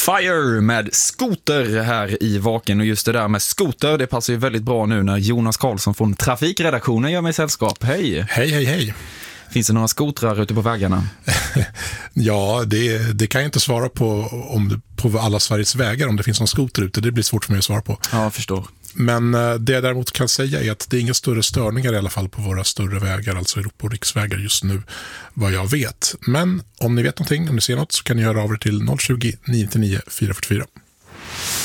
Fire med skoter här i Vaken, och just det där med skoter, det passar ju väldigt bra nu när Jonas Karlsson från Trafikredaktionen gör mig sällskap. Hej! Hej. Finns det några skotrar ute på vägarna? Ja, det kan jag inte svara på på alla Sveriges vägar om det finns någon skoter ute. Det blir svårt för mig att svara på. Ja, jag förstår. Men det jag däremot kan säga är att det är inga större störningar i alla fall på våra större vägar, alltså Europa- och riksvägar just nu, vad jag vet. Men om ni vet någonting, om ni ser något, så kan ni höra av er till 020 999 444.